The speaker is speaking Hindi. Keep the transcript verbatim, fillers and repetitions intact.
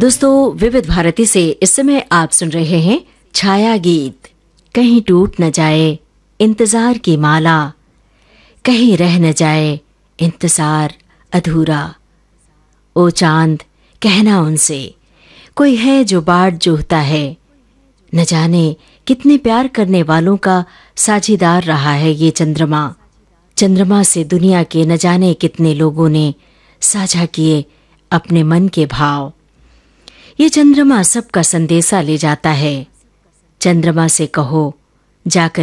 दोस्तों, विविध भारती से इस समय आप सुन रहे हैं छाया गीत। कहीं टूट न जाए इंतजार की माला, कहीं रह न जाए इंतजार अधूरा। ओ चांद, कहना उनसे कोई है जो बाट जोहता है। न जाने कितने प्यार करने वालों का साझीदार रहा है ये चंद्रमा। चंद्रमा से दुनिया के न जाने कितने लोगों ने साझा किए अपने मन के भाव। ये चंद्रमा सबका संदेशा ले जाता है। चंद्रमा से कहो जाकर